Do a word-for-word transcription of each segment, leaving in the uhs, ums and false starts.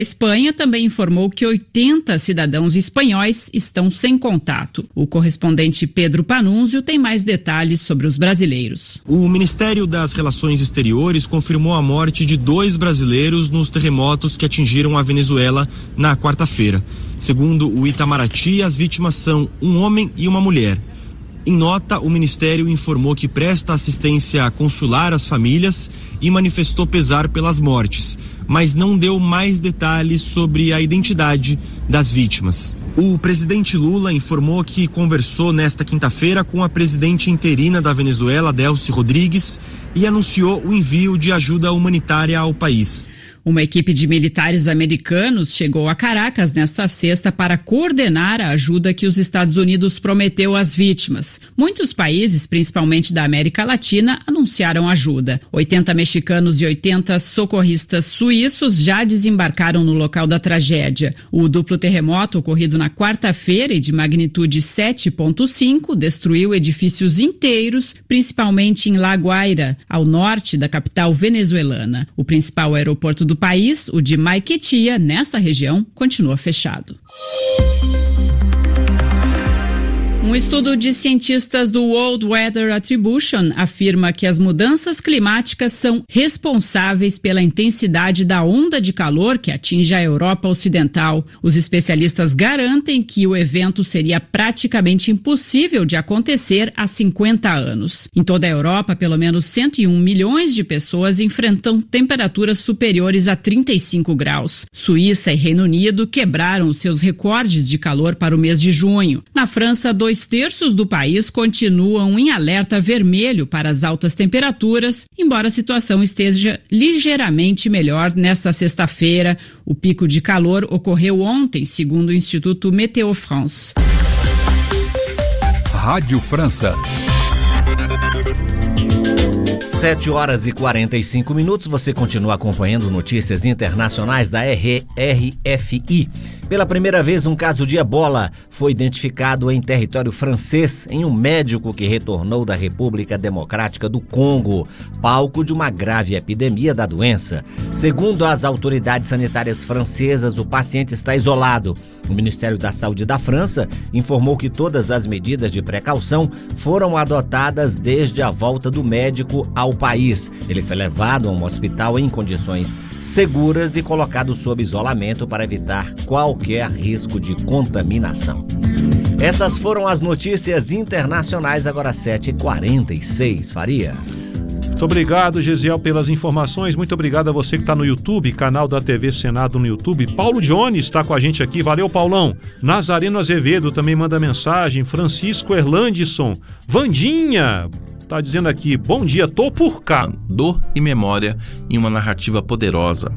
Espanha também informou que oitenta cidadãos espanhóis estão sem contato. O correspondente Pedro Panunzio tem mais detalhes sobre os brasileiros. O Ministério das Relações Exteriores confirmou a morte de dois brasileiros nos terremotos que atingiram a Venezuela na quarta-feira. Segundo o Itamaraty, as vítimas são um homem e uma mulher. Em nota, o Ministério informou que presta assistência consular às famílias e manifestou pesar pelas mortes, mas não deu mais detalhes sobre a identidade das vítimas. O presidente Lula informou que conversou nesta quinta-feira com a presidente interina da Venezuela, Delcy Rodrigues, e anunciou o envio de ajuda humanitária ao país. Uma equipe de militares americanos chegou a Caracas nesta sexta para coordenar a ajuda que os Estados Unidos prometeu às vítimas. Muitos países, principalmente da América Latina, anunciaram ajuda. oitenta mexicanos e oitenta socorristas suíços já desembarcaram no local da tragédia. O duplo terremoto, ocorrido na quarta-feira e de magnitude sete ponto cinco, destruiu edifícios inteiros, principalmente em La Guaira, ao norte da capital venezuelana. O principal aeroporto do do país, o de Maiquetía, nessa região, continua fechado. Um estudo de cientistas do World Weather Attribution afirma que as mudanças climáticas são responsáveis pela intensidade da onda de calor que atinge a Europa Ocidental. Os especialistas garantem que o evento seria praticamente impossível de acontecer há cinquenta anos. Em toda a Europa, pelo menos cento e um milhões de pessoas enfrentam temperaturas superiores a trinta e cinco graus. Suíça e Reino Unido quebraram os seus recordes de calor para o mês de junho. Na França, dois terços do país continuam em alerta vermelho para as altas temperaturas, embora a situação esteja ligeiramente melhor nesta sexta-feira. O pico de calor ocorreu ontem, segundo o Instituto Météo France. Rádio França. sete horas e quarenta e cinco minutos, você continua acompanhando notícias internacionais da R F I. Pela primeira vez, um caso de ebola foi identificado em território francês em um médico que retornou da República Democrática do Congo, palco de uma grave epidemia da doença. Segundo as autoridades sanitárias francesas, o paciente está isolado. O Ministério da Saúde da França informou que todas as medidas de precaução foram adotadas desde a volta do médico ao país. Ele foi levado a um hospital em condições seguras e colocado sob isolamento para evitar qualquer risco de contaminação. Essas foram as notícias internacionais, agora sete e quarenta e seis, Faria. Muito obrigado, Gesiel, pelas informações. Muito obrigado a você que está no YouTube, canal da T V Senado no YouTube. Paulo Jones está com a gente aqui. Valeu, Paulão. Nazareno Azevedo também manda mensagem. Francisco Erlandisson. Vandinha está dizendo aqui, bom dia, tô por cá. Dor e memória em uma narrativa poderosa.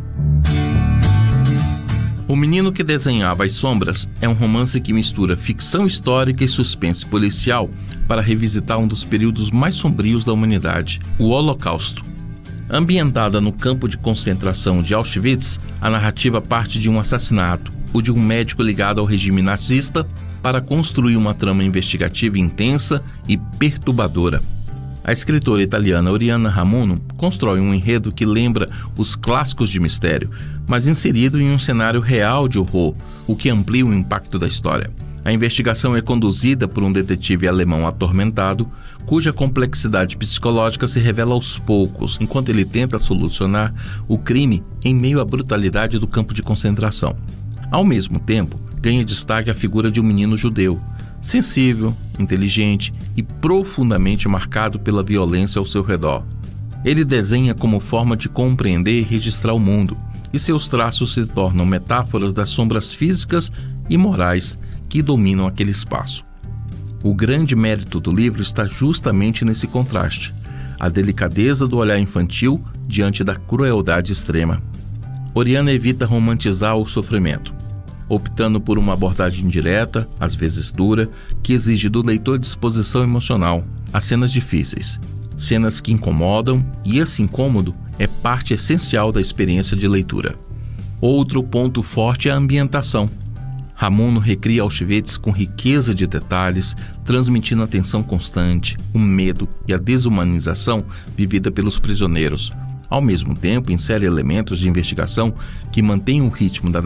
O Menino que Desenhava as Sombras é um romance que mistura ficção histórica e suspense policial para revisitar um dos períodos mais sombrios da humanidade, o Holocausto. Ambientada no campo de concentração de Auschwitz, a narrativa parte de um assassinato, o de um médico ligado ao regime nazista, para construir uma trama investigativa intensa e perturbadora. A escritora italiana Oriana Ramuno constrói um enredo que lembra os clássicos de mistério, mas inserido em um cenário real de horror, o que amplia o impacto da história. A investigação é conduzida por um detetive alemão atormentado, cuja complexidade psicológica se revela aos poucos, enquanto ele tenta solucionar o crime em meio à brutalidade do campo de concentração. Ao mesmo tempo, ganha destaque a figura de um menino judeu, sensível, inteligente e profundamente marcado pela violência ao seu redor. Ele desenha como forma de compreender e registrar o mundo, e seus traços se tornam metáforas das sombras físicas e morais que dominam aquele espaço. O grande mérito do livro está justamente nesse contraste, a delicadeza do olhar infantil diante da crueldade extrema. Oriana evita romantizar o sofrimento, optando por uma abordagem direta, às vezes dura, que exige do leitor disposição emocional a cenas difíceis, cenas que incomodam, e esse incômodo é parte essencial da experiência de leitura. Outro ponto forte é a ambientação. Ramuno recria Auschwitz com riqueza de detalhes, transmitindo a tensão constante, o medo e a desumanização vivida pelos prisioneiros. Ao mesmo tempo, insere elementos de investigação que mantêm o ritmo da